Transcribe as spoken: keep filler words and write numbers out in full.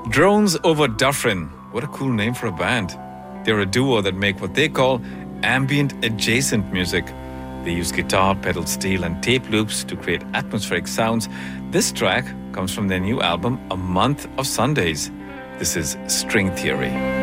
Drones over Dufferin. What a cool name for a band. They're a duo that make what they call ambient adjacent music. They use guitar, pedal steel, and tape loops to create atmospheric sounds. This track comes from their new album, A Month of Sundays. This is String Theory.